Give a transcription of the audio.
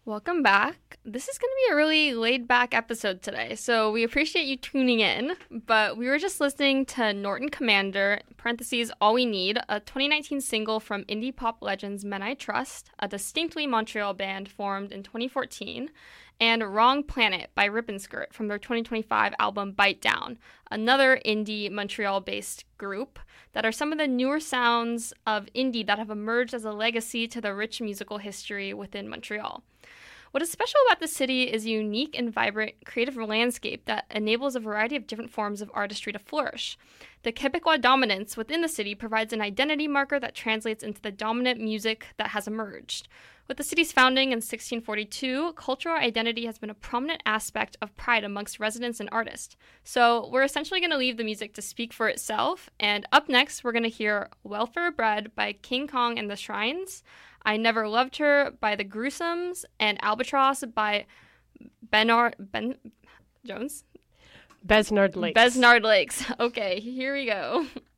Welcome back. This is going to be a really laid back episode today, so we appreciate you tuning in. But we were just listening to Norton Commander, parentheses, All We Need, a 2019 single from indie pop legends Men I Trust, a distinctly Montreal band formed in 2014, and Wrong Planet by Rip and Skirt from their 2025 album Bite Down, another indie Montreal based group that are some of the newer sounds of indie that have emerged as a legacy to the rich musical history within Montreal. What is special about the city is a unique and vibrant creative landscape that enables a variety of different forms of artistry to flourish. The Quebecois dominance within the city provides an identity marker that translates into the dominant music that has emerged. With the city's founding in 1642, cultural identity has been a prominent aspect of pride amongst residents and artists. So we're essentially going to leave the music to speak for itself, and up next we're going to hear Welfare Bread by King Kong and the Shrines, I Never Loved Her by the Gruesomes, and Albatross by Jones? Besnard Lakes. Besnard Lakes. Okay, here we go.